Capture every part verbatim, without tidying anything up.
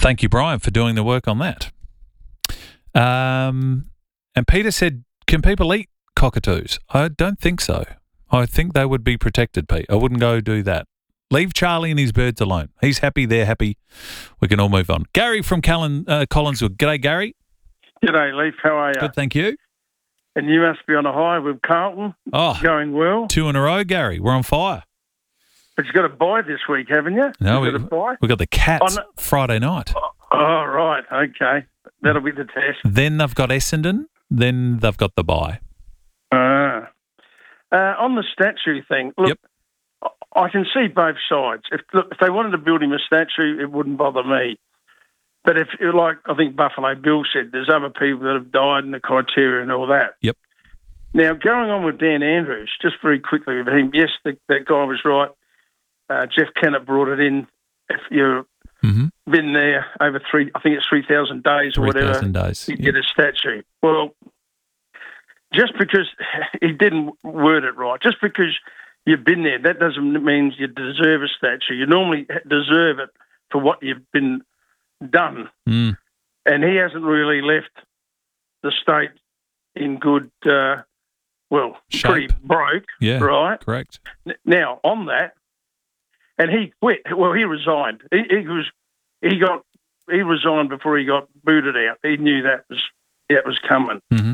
Thank you, Brian, for doing the work on that. Um, and Peter said, can people eat cockatoos? I don't think so. I think they would be protected, Pete. I wouldn't go do that. Leave Charlie and his birds alone. He's happy, they're happy. We can all move on. Gary from Callan, uh, Collinswood. G'day, Gary. G'day, Leaf. How are you? Good, thank you. And you must be on a high with Carlton. Oh, going well. Two in a row, Gary. We're on fire. But you've got a bye this week, haven't you? No, you've we, got a bye? we've got the Cats oh, no. Friday night. Oh, right. Okay. That'll be the test. Then they've got Essendon. Then they've got the bye. Uh, uh, on the statue thing, look, yep. I can see both sides. If look, if they wanted to build him a statue, it wouldn't bother me. But if, like I think Buffalo Bill said, there's other people that have died and the criteria and all that. Yep. Now, going on with Dan Andrews, just very quickly with him, yes, the, that guy was right. Uh, Jeff Kennett brought it in. If you've mm-hmm. been there over three, I think it's three thousand days or three whatever, thousand days. you Yep. get a statue. Well, just because he didn't word it right, just because you've been there, that doesn't mean you deserve a statue. You normally deserve it for what you've been done. Mm. And he hasn't really left the state in good, uh, well, Shape. pretty broke, yeah, right? Correct. Now, on that, and he quit. Well, he resigned. He, he was, he got, he resigned before he got booted out. He knew that was, that was coming. Mm-hmm.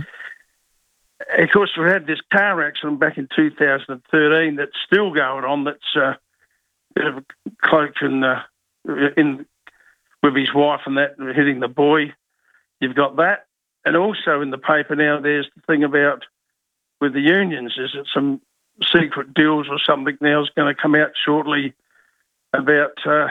Of course, we had this car accident back in two thousand thirteen that's still going on. That's a uh, bit of a cloak in, uh, in with his wife and that hitting the boy. You've got that, and also in the paper now, there's the thing about with the unions. Is it some secret deals or something now is going to come out shortly about uh,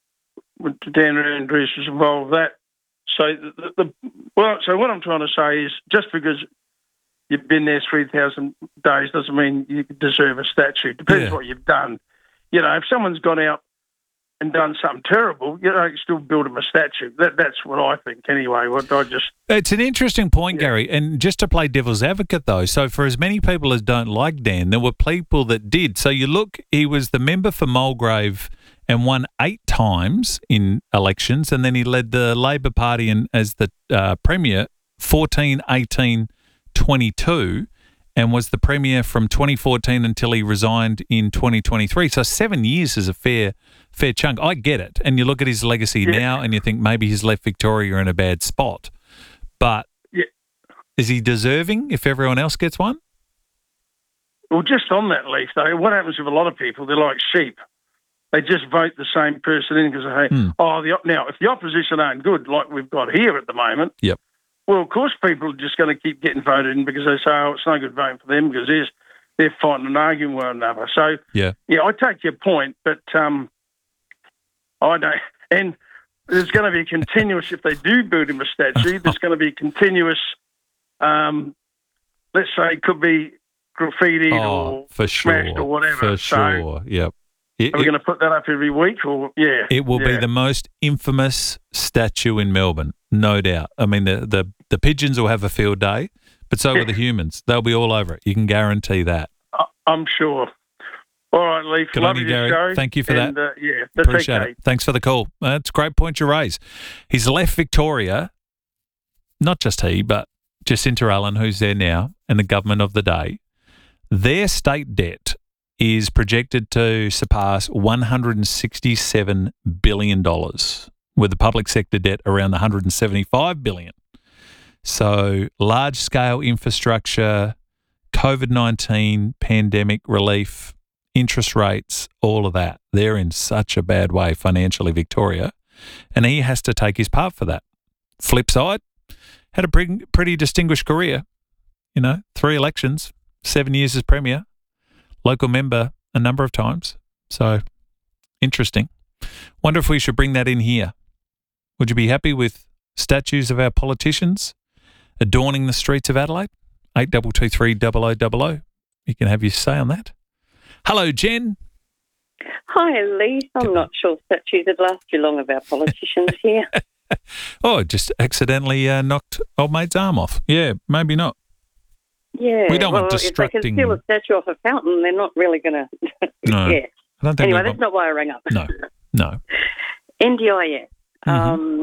Dan Andrews was involved with that. So the, the well, so what I'm trying to say is just because you've been there three thousand days doesn't mean you deserve a statue. Depends yeah. what you've done. You know, if someone's gone out and done something terrible, you know, you still build them a statue. That That's what I think anyway. What I just It's an interesting point, yeah. Gary. And just to play devil's advocate, though, so for as many people as don't like Dan, there were people that did. So you look, he was the member for Mulgrave and won eight times in elections, and then he led the Labor Party in, as the uh, Premier fourteen, eighteen, twenty-two, and was the Premier from twenty fourteen until he resigned in twenty twenty-three. So seven years is a fair fair chunk. I get it. And you look at his legacy yeah. now and you think maybe he's left Victoria in a bad spot. But yeah. is he deserving if everyone else gets one? Well, just on that, Leaf, though, what happens with a lot of people, they're like sheep. They just vote the same person in because they say, hmm. oh, the, now, if the opposition aren't good, like we've got here at the moment, yep. well, of course people are just going to keep getting voted in because they say, oh, it's no good voting for them because they're, they're fighting and arguing with one another. So, yeah, yeah, I take your point, but um, I don't. And there's going to be a continuous, if they do build him a statue, there's going to be a continuous, um, let's say it could be graffiti oh, or for smashed sure. or whatever. For so, sure, yep. It, are we it, going to put that up every week or, yeah. It will yeah. be the most infamous statue in Melbourne, no doubt. I mean, the, the, the pigeons will have a field day, but so will the humans. They'll be all over it. You can guarantee that. I'm sure. All right, Leaf. Good Love on you, your Gary. show. Thank you for and, that. Uh, yeah, that's Appreciate okay. it. Thanks for the call. That's a great point you raise. He's left Victoria, not just he, but Jacinta Allen, who's there now, and the government of the day. Their state debt is projected to surpass one hundred sixty-seven billion dollars, with the public sector debt around one hundred seventy-five billion dollars. So large-scale infrastructure, COVID nineteen pandemic relief, interest rates, all of that. They're in such a bad way financially, Victoria, and he has to take his part for that. Flip side, had a pretty, pretty distinguished career, you know, three elections, seven years as Premier, local member a number of times. So interesting. Wonder if we should bring that in here. Would you be happy with statues of our politicians adorning the streets of Adelaide? eight two two three double oh double oh. You can have your say on that. Hello, Jen. Hi, Lee. I'm not sure statues would last too long of our politicians here. Oh, just accidentally uh, knocked old mate's arm off. Yeah, maybe not. Yeah. We don't well, want distracting... if they can steal a statue off a fountain, they're not really going to... No. yeah. I don't think anyway, we've that's got... not why I rang up. No, no. N D I S. Mm-hmm. Um,